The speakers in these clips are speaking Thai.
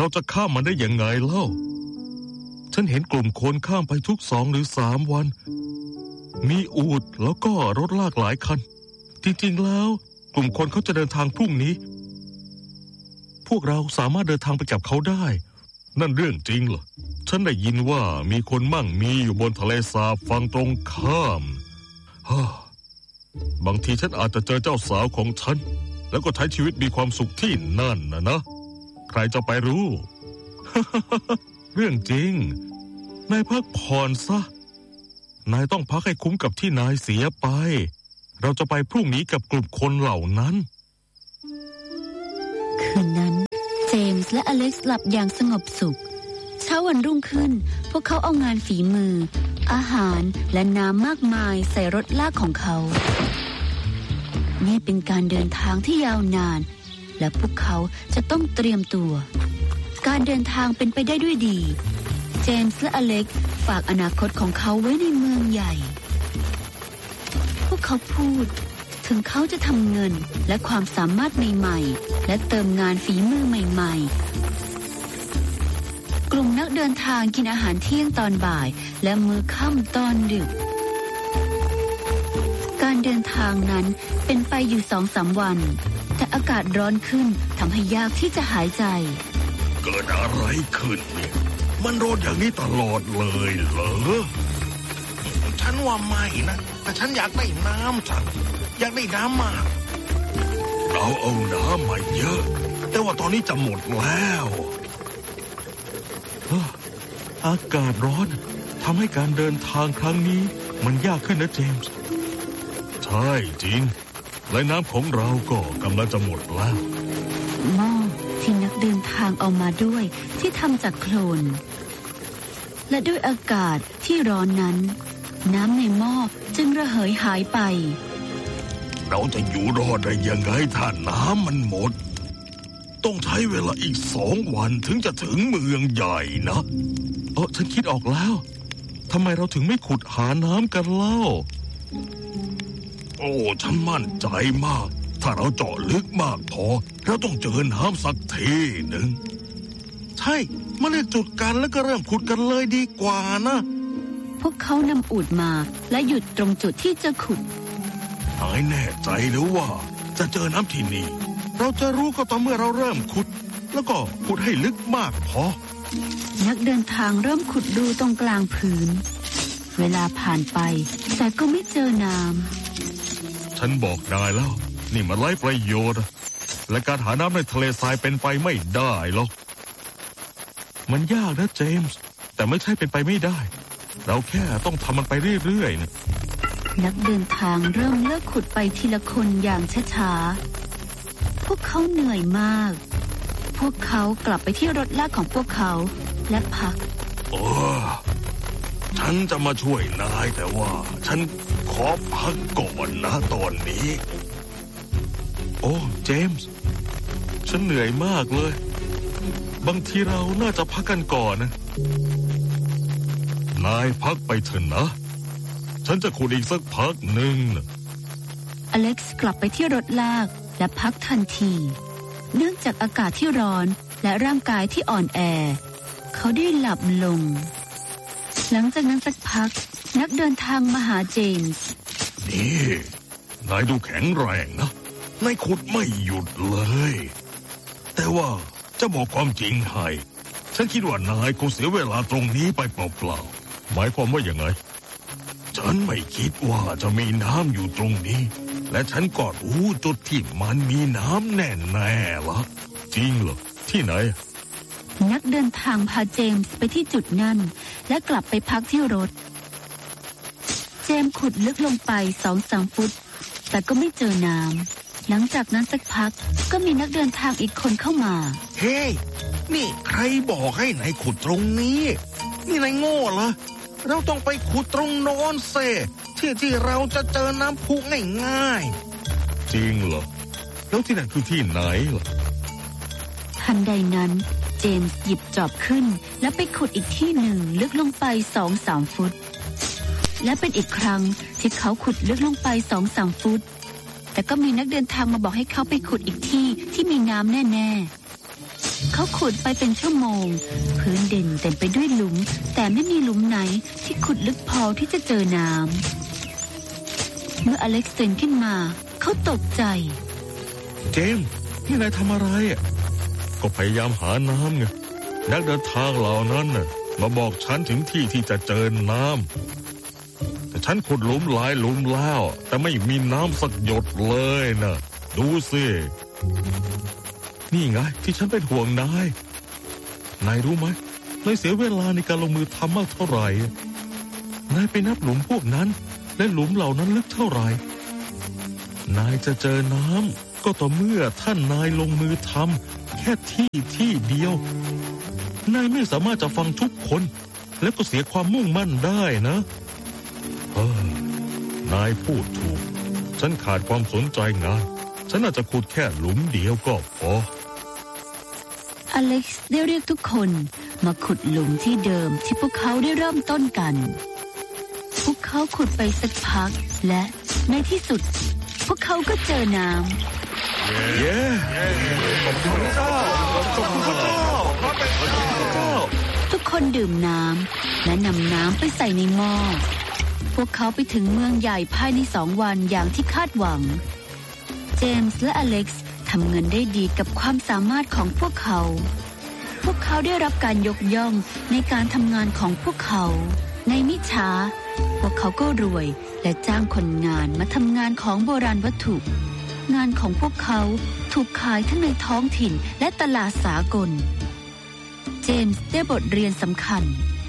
จะข้ามมันได้ยังไงเล่าฉันเห็นกลุ่มคนข้ามไปทุก2 หรือ 3 วันมีอูฐแล้วก็รถลากหลายคันจริงๆแล้วกลุ่มคนเขาจะเดินทางพรุ่งนี้พวกเราสามารถเดินทางไปกับเขาได้นั่นเรื่องจริงเหรอฉันได้ยินว่ามีคนมั่งมีอยู่บนทะเลสาบฝั่งตรงข้ามบางทีฉันอาจจะเจอเจ้าสาวของฉันแล้วก็ใช้ชีวิตมีความสุขที่นั่นนะใครจะไปรู้ เรื่องจริงนายพักผ่อนซะนายต้องพักให้คุ้มกับที่นายเสียไปเราจะไปพรุ่งนี้กับกลุ่มคนเหล่านั้นคืนนั้นเจมส์และอเล็กซ์หลับอย่างสงบสุขเช้าวันรุ่งขึ้นพวกเขาเอางานฝีมืออาหารและน้ำมากมายใส่รถลากของเขานี่เป็นการเดินทางที่ยาวนานและพวกเขาจะต้องเตรียมตัวการเดินทางเป็นไปได้ด้วยดีเจมส์และอเล็กซ์ฝากอนาคตของเขาไว้ในเมืองใหญ่พวกเขาพูดถึงเขาจะทำเงินและความสามารถใหม่ๆและเติมงานฝีมือใหม่ๆกลุ่มนักเดินทางกินอาหารเที่ยงตอนบ่ายและมื้อค่ำตอนดึกการเดินทางนั้นเป็นไปอยู่ 2-3 วันแต่อากาศร้อนขึ้นทำให้ยากที่จะหายใจเกิดอะไรขึ้นเนี่ยมันร้อนอย่างนี้ตลอดเลยเหรอฉันว่าไม่นะแต่ฉันอยากได้น้ำจังอยากได้น้ำมากเราเอาน้ำมาเยอะแต่ว่าตอนนี้จะหมดแล้วอากาศร้อนทำให้การเดินทางครั้งนี้มันยากขึ้นนะเจมส์ใช่จริงและน้ำของเราก็กำลังจะหมดแล้วหม้อที่นักเดินทางเอามาด้วยที่ทำจากโคลนและด้วยอากาศที่ร้อนนั้นน้ำในหม้อจึงระเหยหายไปเราจะอยู่รอดได้ยังไงถ้าน้ำมันหมดต้องใช้เวลาอีก2 วันถึงจะถึงเมืองใหญ่นะฉันคิดออกแล้วทำไมเราถึงไม่ขุดหาน้ำกันเล่าโอ้ฉันมั่นใจมากถ้าเราเจาะลึกมากพอเราต้องเจอน้ำสักทีหนึ่งใช่มาเลือกจุดกันแล้วก็เริ่มขุดกันเลยดีกว่านะพวกเขานำอูฐมาและหยุดตรงจุดที่จะขุดนายแน่ใจหรือว่าจะเจอน้ำที่นี่เราจะรู้ก็ต่อเมื่อเราเริ่มขุดแล้วก็ขุดให้ลึกมากพอนักเดินทางเริ่มขุดรูตรงกลางพื้นเวลาผ่านไปแต่ก็ไม่เจอน้ำฉันบอกนายแล้วนี่มันไร้ประโยชน์และการหาน้ำในทะเลทรายเป็นไปไม่ได้หรอกมันยากนะเจมส์แต่ไม่ใช่เป็นไปไม่ได้เราแค่ต้องทำมันไปเรื่อยๆนะนักเดินทางเริ่มเลิกขุดไปทีละคนอย่างช้าๆพวกเขาเหนื่อยมากพวกเขากลับไปที่รถลากของพวกเขาและพักฉันจะมาช่วยนายแต่ว่าฉันขอพักก่อนนะตอนนี้โอ้เจมส์ฉันเหนื่อยมากเลยบางทีเราน่าจะพักกันก่อนนะนายพักไปเถอะนะฉันจะขุดอีกสักพักหนึ่งนะอเล็กซ์กลับไปที่รถลากและพักทันทีเนื่องจากอากาศที่ร้อนและร่างกายที่อ่อนแอเขาได้หลับลงหลังจากนั้นสักพักนักเดินทางมาหาเจมส์นี่นายดูแข็งแรงนะนายขุดไม่หยุดเลยแต่ว่าจะบอกความจริงให้ฉันคิดว่านายคงเสียเวลาตรงนี้ไปเปล่าๆหมายความว่าอย่างไงฉันไม่คิดว่าจะมีน้ำอยู่ตรงนี้และฉันก็รู้จุดที่มันมีน้ำแน่ๆละจริงเหรอที่ไหนนักเดินทางพาเจมส์ไปที่จุดนั้นและกลับไปพักที่รถเจมส์ขุดลึกลงไป 2-3 ฟุตแต่ก็ไม่เจอน้ำหลังจากนั้นสักพักก็มีนักเดินทางอีกคนเข้ามาเฮ้ยนี่ใครบอกให้นายขุดตรงนี้นี่นายโง่เหรอเราต้องไปขุดตรงโน้นเซ่ที่เราจะเจอน้ำพุง่ายๆจริงเหรอแล้วที่นั่นคือที่ไหนล่ะทันใดนั้นเจมส์หยิบจอบขึ้นและไปขุดอีกที่หนึ่งลึกลงไป 2-3 ฟุตและเป็นอีกครั้งที่เขาขุดลึกลงไป 2-3 ฟุตแต่ก็มีนักเดินทางมาบอกให้เขาไปขุดอีกที่มีน้ำแน่ๆเขาขุดไปเป็นชั่วโมงพื้นดินเต็มไปด้วยหลุมแต่ไม่มีหลุมไหนที่ขุดลึกพอที่จะเจอน้ำเมื่ออเล็กซ์ตื่นขึ้นมาเขาตกใจเจมส์นี่นายทำอะไรก็พยายามหาน้ำไงนักเดินทางเหล่านั้นน่ะมาบอกฉันถึงที่ที่จะเจอน้ำแต่ฉันขุดหลุมหลายหลุมแล้วแต่ไม่มีน้ำสักหยดเลยนะดูสินี่ไงที่ฉันเป็นห่วงนายรู้ไหมนายเสียเวลาในการลงมือทำมากเท่าไหร่นายไปนับหลุมพวกนั้นและหลุมเหล่านั้นลึกเท่าไหร่นายจะเจอน้ำก็ต่อเมื่อท่านนายลงมือทำแค่ที่เดียวนายไม่สามารถจะฟังทุกคนแล้วก็เสียความมุ่งมั่นได้นะนายพูดถูกฉันขาดความสนใจงานฉันอาจจะขุดแค่หลุมเดียวก็พออเล็กซ์ได้เรียกทุกคนมาขุดหลุมที่เดิมที่พวกเขาได้เริ่มต้นกันพวกเขาขุดไปสักพักและในที่สุดพวกเขาก็เจอน้ำขอบคุณพระเจ้าทุกคนดื่มน้ำและนำน้ำไปใส่ในหม้อพวกเขาไปถึงเมืองใหญ่ภายใน2 วันอย่างที่คาดหวังเจมส์และอเล็กซ์ทำเงินได้ดีกับความสามารถของพวกเขาได้รับการยกย่องในการทำงานของพวกเขาในมิช้าพวกเขาก็รวยและจ้างคนงานมาทำงานของโบราณวัตถุงานของพวกเขาถูกขายทั้งในท้องถิ่นและตลาดสากลเจมส์ได้บทเรียนสำคัญ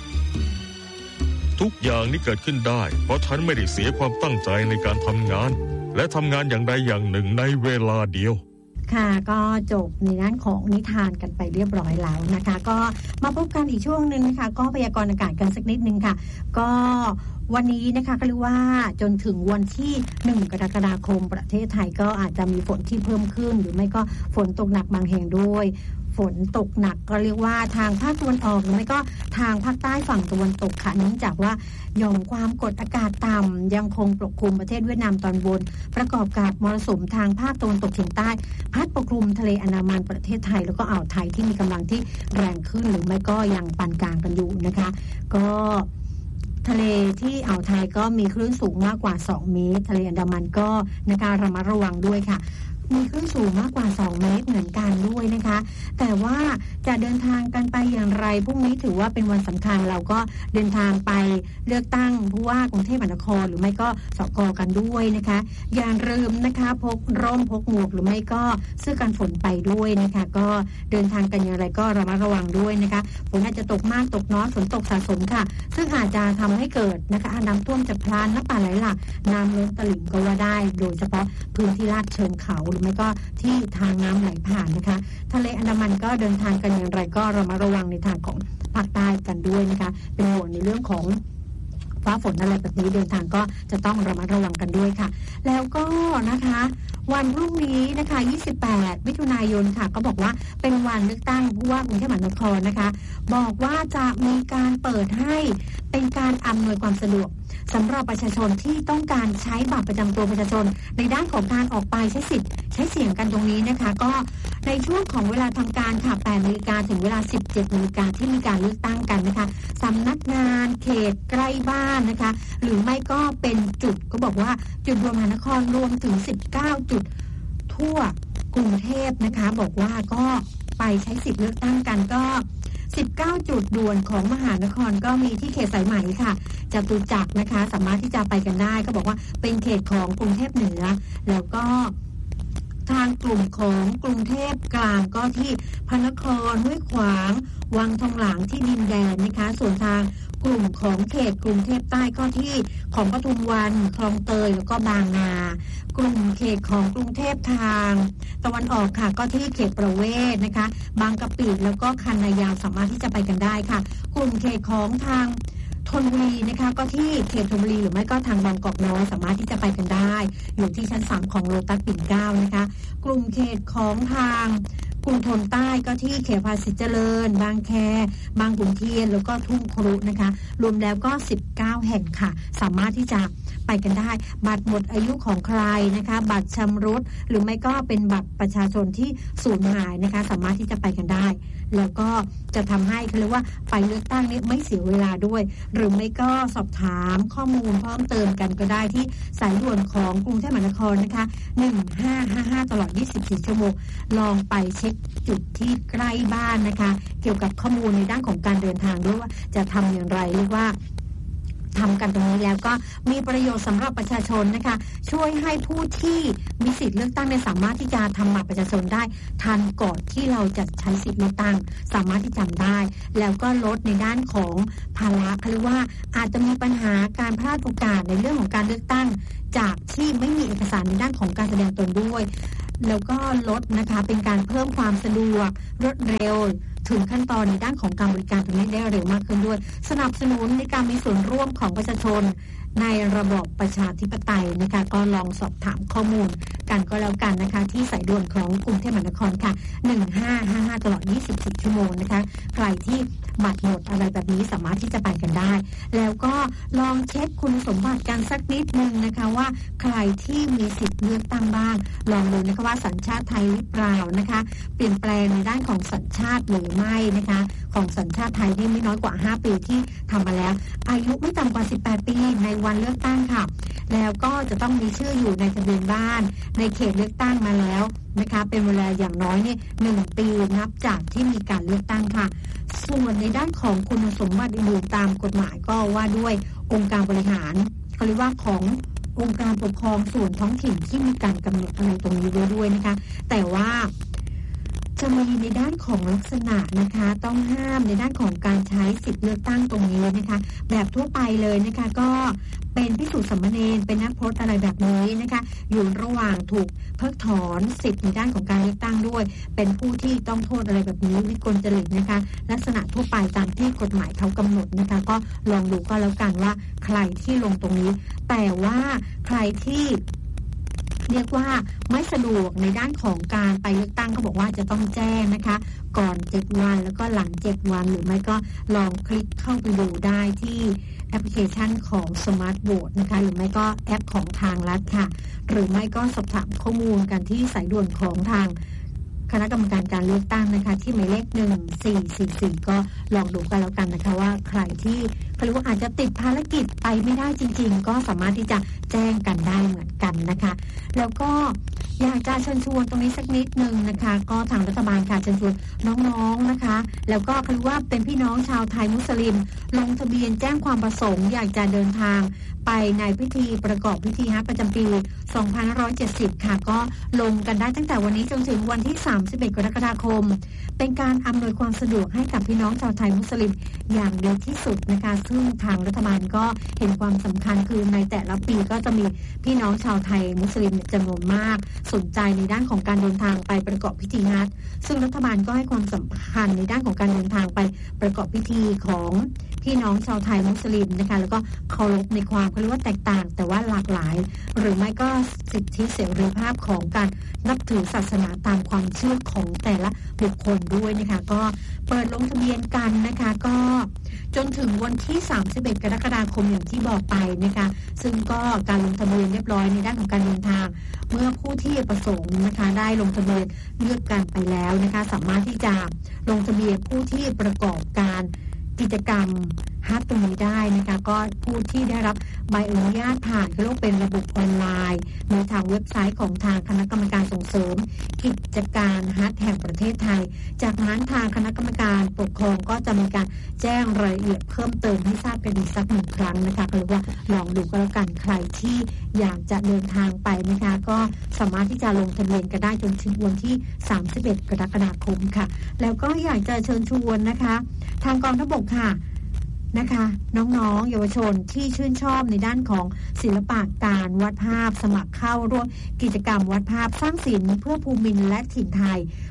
ทุกอย่างนี้เกิดขึ้นได้เพราะฉันไม่ได้เสียความตั้งใจในการทำงานและทำงานอย่างใดอย่างหนึ่งในเวลาเดียวค่ะก็จบในด้านของนิทานกันไปเรียบร้อยแล้วนะคะก็มาพบกันอีกช่วงนึงนะคะก็พยากรณ์อากาศกันสักนิดนึงค่ะก็วันนี้นะคะก็เรียกว่าจนถึงวันที่1 กรกฎาคมประเทศไทยก็อาจจะมีฝนที่เพิ่มขึ้นหรือไม่ก็ฝนตกหนักบางแห่งด้วยฝนตกหนักก็เรียกว่าทางภาคตะวันออกหรือไม่ก็ทางภาคใต้ฝั่งตะวันตกค่ะเนื่องจากว่าหย่อมความกดอากาศต่ำยังคงปกคลุมประเทศเวียดนามตอนบนประกอบกับมรสุมทางภาคตะวันตกเฉียงใต้พัดปกคลุมทะเลอันดามันประเทศไทยแล้วก็อ่าวไทยที่มีกำลังที่แรงขึ้นหรือไม่ก็ยังปานกลางกันอยู่นะคะก็ทะเลที่อ่าวไทยก็มีคลื่นสูงมากกว่า2 เมตรทะเลอันดามันก็นะคะระมัดระวังด้วยค่ะมีคลื่นสูงมากกว่า2 เมตรเหมือนกันด้วยนะคะแต่ว่าจะเดินทางกันไปอย่างไรพรุ่งนี้ถือว่าเป็นวันสำคัญเราก็เดินทางไปเลือกตั้งผู้ว่ากรุงเทพมหานครหรือไม่ก็สก.กันด้วยนะคะอย่าลืมนะคะพกร่มพกหมวกหรือไม่ก็เสื้อกันฝนไปด้วยนะคะก็เดินทางกันอย่างไรก็ระมัดระวังด้วยนะคะฝนอาจจะตกมากตกน้อยฝนตกสะสมค่ะซึ่งอาจจะทำให้เกิดนะคะน้ำท่วมฉับพลันน้ำป่าไหลหลากน้ำล้นตลิ่งก็ว่าได้โดยเฉพาะพื้นที่ลาดเชิงเขาไม่ก็ที่ทางน้ำไหลผ่านนะคะทะเลอันดามันก็เดินทางกันอย่างไรก็ระมัดระวังในทางของภาคใต้กันด้วยนะคะเป็นห่วงในเรื่องของฟ้าฝนอะไรแบบนี้เดินทางก็จะต้องระมัดระวังกันด้วยค่ะแล้วก็นะคะวันพรุ่งนี้นะคะ28 มิถุนายนค่ะก็บอกว่าเป็นวันเลือกตั้งผู้ว่ากรุงเทพมหานครนะคะบอกว่าจะมีการเปิดให้เป็นการอำนวยความสะดวกสำหรับประชาชนที่ต้องการใช้บัตรประจำตัวประชาชนในด้านของการออกไปใช้สิทธิ์ใช้เสียงกันตรงนี้นะคะก็ในช่วงของเวลาทำการค่ะ 8 นาฬิกาถึงเวลา 17 นาฬิกาที่มีการเลือกตั้งกันนะคะสำนักงานเขตใกล้บ้านนะคะหรือไม่ก็เป็นจุดก็บอกว่าจุดรวมมหานครรวมถึง19 จุดทั่วกรุงเทพนะคะบอกว่าก็ไปใช้สิทธิ์เลือกตั้งกันก็19 จุดด่วนของมหานครก็มีที่เขตสายไหมค่ะจตุจักรนะคะสามารถที่จะไปกันได้ก็บอกว่าเป็นเขตของกรุงเทพเหนือแล้วก็ทางกลุ่มของกรุงเทพกลางก็ที่พระนครห้วยขวางวังทองหลางที่ดินแดงนะคะส่วนทางกลุ่มของเขตกรุงเทพใต้ก็ที่ของปทุมวันคลองเตยแล้วก็บางนากลุ่มเขตของกรุงเทพทางตะวันออกค่ะก็ที่เขตประเวศนะคะบางกะปิแล้วก็คันนายาวสามารถที่จะไปกันได้ค่ะกลุ่มเขตของทางธนบุรีนะคะก็ที่เขตธนบุรีหรือไม่ก็ทางบางกอกน้อยสามารถที่จะไปกันได้อยู่ที่ชั้น3ของโลตัสปิ่นเกล้านะคะกลุ่มเขตของทางกรุงธนใต้ก็ที่เขตภาษีเจริญบางแคบางขุนเทียนแล้วก็ทุ่งครุนะคะรวมแล้วก็19 19แห่งค่ะสามารถที่จะไปกันได้บัตรหมดอายุของใครนะคะบัตรชำรุดหรือไม่ก็เป็นบัตรประชาชนที่สูญหายนะคะสามารถที่จะไปกันได้แล้วก็จะทำให้เขาเรียกว่าไปเลือกตั้งนี้ไม่เสียเวลาด้วยหรือไม่ก็สอบถามข้อมูลเพิ่มเติมกันก็ได้ที่สายด่วนของกรุงเทพมหานครนะคะ1555ตลอด24ชั่วโมงลองไปเช็คจุดที่ใกล้บ้านนะคะเกี่ยวกับข้อมูลในด้านของการเดินทางด้วยว่าจะทำอย่างไรเรียกว่าทำกันตรงนี้แล้วก็มีประโยชน์สำหรับประชาชนนะคะช่วยให้ผู้ที่มีสิทธิ์เลือกตั้งสามารถที่จะทำบัตรประชาชนได้ทันก่อนที่เราจะใช้สิทธิ์เลือกตั้งสามารถที่จำได้แล้วก็ลดในด้านของภาระหรือว่าอาจจะมีปัญหาการพลาดโอกาสในเรื่องของการเลือกตั้งจากที่ไม่มีเอกสารในด้านของการแสดงตนด้วยแล้วก็ลดนะคะเป็นการเพิ่มความสะดวกรวดเร็วถึงขั้นตอนในด้านของการบริการตรงนี้ได้เร็วมากขึ้นด้วยสนับสนุนในการมีส่วนร่วมของประชาชนในระบอบประชาธิปไตยนะคะก็ลองสอบถามข้อมูลกันก็แล้วกันนะคะที่สายด่วนของกรุงเทพมหานครค่ะ1555ตลอด24ชั่วโมงนะคะใครที่บัตรหมดอะไรแบบนี้สามารถที่จะไปกันได้แล้วก็ลองเช็คคุณสมบัติกันสักนิดนึงนะคะว่าใครที่มีสิทธิ์เลือกตั้งบ้างลองดูนะคะว่าสัญชาติไทยหรือเปล่านะคะเปลี่ยนแปลงในด้านของสัญชาติหรือไม่นะคะของสัญชาติไทยที่ไม่น้อยกว่า5ปีที่ทำมาแล้วอายุไม่ต่ำกว่า18ปีในวันเลือกตั้งค่ะแล้วก็จะต้องมีชื่ออยู่ในทะเบียนบ้านในเขตเลือกตั้งมาแล้วนะคะเป็นเวลาอย่างน้อยเนี่ย1ปีนับจากที่มีการเลือกตั้งค่ะส่วนในด้านของคุณสมบัติอื่นตามกฎหมายก็ว่าด้วยองค์การบริหารเขาเรียกว่าขององค์การปกครองส่วนท้องถิ่นที่มีการกำหนดอะไรตรงนี้ด้วยนะคะแต่ว่าจะมีในด้านของลักษณะนะคะต้องห้ามในด้านของการใช้สิทธิ์เลือกตั้งตรงนี้นะคะแบบทั่วไปเลยนะคะก็เป็นภิกษุสามเณรเป็นนักพรตอะไรแบบนี้นะคะอยู่ระหว่างถูกเพิกถอนสิทธิ์ในด้านของการเลือกตั้งด้วยเป็นผู้ที่ต้องโทษอะไรแบบนี้วิกลจริตนะคะลักษณะทั่วไปตามที่กฎหมายเขากำหนดนะคะก็ลองดูก็แล้วกันว่าใครที่ลงตรงนี้แต่ว่าใครที่เรียกว่าไม่สะดวกในด้านของการไปเลือกตั้งเขาบอกว่าจะต้องแจ้งนะคะก่อน7วันแล้วก็หลัง7วันหรือไม่ก็ลองคลิกเข้าไปดูได้ที่แอปพลิเคชันของ Smart Vote นะคะหรือไม่ก็แอปของทางรัฐค่ะหรือไม่ก็สอบถามข้อมูลกันที่สายด่วนของทางคณะกรรมการการเลือกตั้งนะคะที่หมายเลข1444ก็ลองดูกันแล้วกันนะคะว่าใครที่เขาเรียกว่าอาจจะติดภารกิจไปไม่ได้จริงๆก็สามารถที่จะแจ้งกันได้เหมือนกันนะคะแล้วก็อยากจะเชิญชวนตรงนี้สักนิดนึงนะคะก็ทางรัฐบาลค่ะเชิญชวนน้องๆนะคะแล้วก็คือว่าเป็นพี่น้องชาวไทยมุสลิมลงทะเบียนแจ้งความประสงค์อยากจะเดินทางไปในพิธีประกอบพิธีฮัจญ์ประจำปี2570ค่ะก็ลงกันได้ตั้งแต่วันนี้จนถึงวันที่31กรกฎาคมเป็นการอำนวยความสะดวกให้กับพี่น้องชาวไทยมุสลิมอย่างเดียวที่สุดนะคะซึ่งทางรัฐบาลก็เห็นความสำคัญคือในแต่ละปีก็จะมีพี่น้องชาวไทยมุสลิมจำนวนมากสนใจในด้านของการเดินทางไปประกอบพิธีฮัจญ์ซึ่งรัฐบาลก็ให้ความสำคัญในด้านของการเดินทางไปประกอบพิธีของพี่น้องชาวไทยมุสลิมนะคะแล้วก็เคารพในความเขาเรียกว่าแตกต่างแต่ว่าหลากหลายหรือไม่ก็สิทธิเสรีภาพของการนับถือศาสนาตามความเชื่อของแต่ละบุคคลด้วยนะคะก็เปิดลงทะเบียนกันนะคะก็จนถึงวันที่31กรกฎาคมอย่างที่บอกไปนะคะซึ่งก็การลงทะเบียนเรียบร้อยในด้านของการเดินทางเมื่อผู้ที่ประสงค์นะคะได้ลงทะเบียนเลือกกันไปแล้วนะคะสามารถที่จะลงทะเบียนผู้ที่ประกอบการกิจกรรมฮัจญ์ตรงนี้ได้นะคะก็ผู้ที่ได้รับใบอนุญาตผ่านก็ต้องเป็นระบบออนไลน์ในทางเว็บไซต์ของทางคณะกรรมการส่งเสริมกิจการฮัจญ์แห่งประเทศไทยจากนั้นทางคณะกรรมการปกครองก็จะมีการแจ้งรายละเอียดเพิ่มเติมให้ทราบกันอีกสักหนึ่งครั้งนะคะหรือว่าลองดูก็แล้วกันใครที่อยากจะเดินทางไปนะคะก็สามารถที่จะลงทะเบียนกันได้จนถึงวันที่31กรกฎาคมค่ะแล้วก็อยากจะเชิญชวนนะคะทางกองทัพบกค่ะนะคะน้องๆเยาวชนที่ชื่นชอบในด้านของศิลปะการวาดภาพสมัครเข้าร่วมกิจกรรมวาดภาพสร้างศิลป์เพื่อภูมินและถิ่นไทย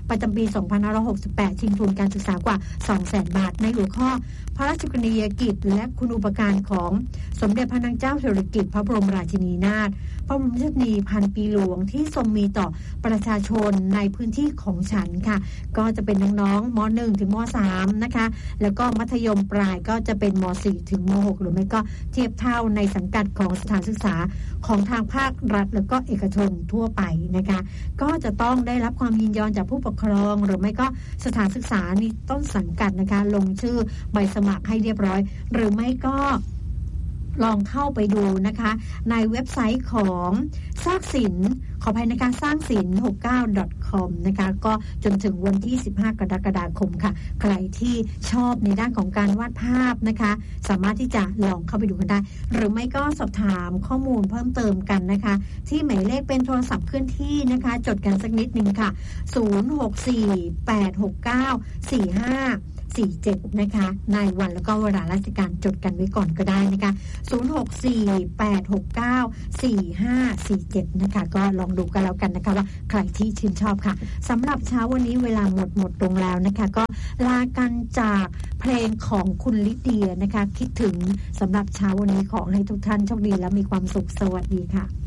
ประจำปี 2568 ชิงทุนการศึกษากว่า 200,000 บาทในหัวข้อพระราชกรณียกิจและคุณูปการของสมเด็จพระนางเจ้าสิริกิติ์พระบรมราชินีนาถพระบรมราชินีพันปีหลวงที่ทรงมีต่อประชาชนในพื้นที่ของฉันค่ะก็จะเป็นน้องๆม.1 ถึงม.3 นะคะแล้วก็มัธยมปลายก็จะเป็นม.4 ถึงม.6 หรือไม่ก็เทียบเท่าในสังกัดของสถานศึกษาของทางภาครัฐแล้วก็เอกชนทั่วไปนะคะก็จะต้องได้รับความยินยอมจากผู้ปกครองหรือไม่ก็สถานศึกษานี่ต้นสังกัดนะคะลงชื่อใบสมัครให้เรียบร้อยหรือไม่ก็ลองเข้าไปดูนะคะในเว็บไซต์ของสร้างศิลป์ขออภัยนะคะสร้างศิลป์ 69.com นะคะก็จนถึงวันที่15 กรกฎาคมค่ะใครที่ชอบในด้านของการวาดภาพนะคะสามารถที่จะลองเข้าไปดูกันได้หรือไม่ก็สอบถามข้อมูลเพิ่มเติมกันนะคะที่หมายเลขเป็นโทรศัพท์เคลื่อนที่นะคะจดกันสักนิดนึงค่ะ0648694547นะคะในวันแล้วก็เวลาราชการจดกันไว้ก่อนก็ได้นะคะ0648694547นะคะก็ลองดูกันแล้วกันนะคะว่าใครที่ชื่นชอบค่ะสำหรับเช้าวันนี้เวลาหมดลงแล้วนะคะก็ลากันจากเพลงของคุณลิเดียนะคะคิดถึงสำหรับเช้าวันนี้ขอให้ทุกท่านโชคดีและมีความสุขสวัสดีค่ะ